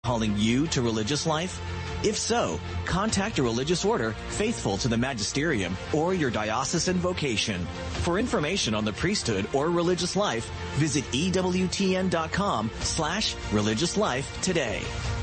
calling you to religious life? If so, contact a religious order faithful to the magisterium or your diocesan vocation. For information on the priesthood or religious life, visit EWTN.com/religious life today.